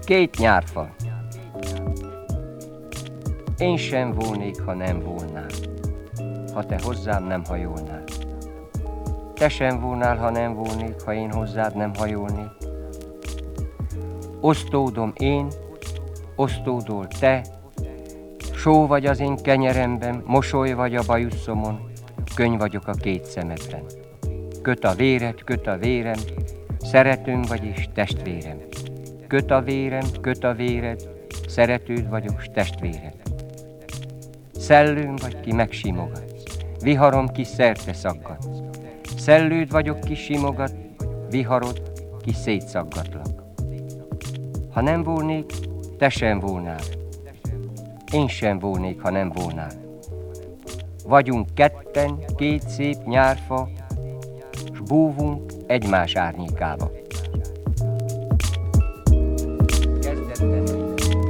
Két nyárfa. Én sem volnék, ha nem volnál, ha te hozzám nem hajolnál. Te sem volnál, ha nem volnék, ha én hozzád nem hajolnék. Osztódom én, osztódol te, só vagy az én kenyeremben, mosoly vagy a bajuszomon, könny vagyok a két szemedben. Köt a vérem, szeretőm vagy és testvérem. Köt a véred, szeretőd vagyok, s testvéred. Szellőm vagy, ki megsimogatsz, viharom, ki szerte szaggat. Szellőd vagyok, ki simogat, viharod, ki szétszaggatlak. Ha nem volnék, te sem volnál. Én sem volnék, ha nem volnál. Vagyunk ketten, két szép nyárfa, s búvunk egymás árnyékába.